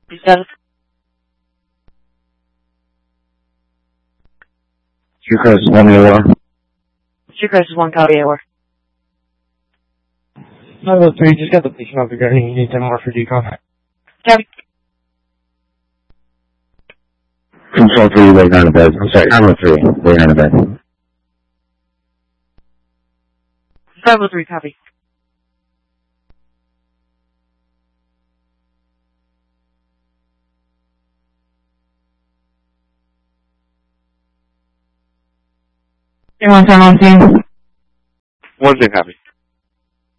Status? Street Crisis 1 AOR. Street Crisis 1, copy AOR. 503, just got the patient up regarding you need 10 more for decon. Copy. Control 3, laying on the bed. I'm sorry, 503, laying on the bed. 503, copy. Anyone turn on team? 1-0, copy.